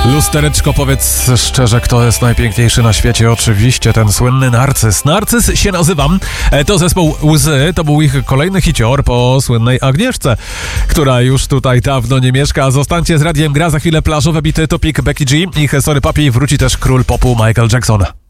Lustereczko, powiedz szczerze, kto jest najpiękniejszy na świecie? Oczywiście ten słynny Narcyz. Narcyz się nazywam. To zespół Łzy. To był ich kolejny hicior po słynnej Agnieszce, która już tutaj dawno nie mieszka. Zostańcie z Radiem Gra. Za chwilę plażowe bity Topik, Becky G. Ich Sorry Papi. Wróci też król popu Michael Jackson.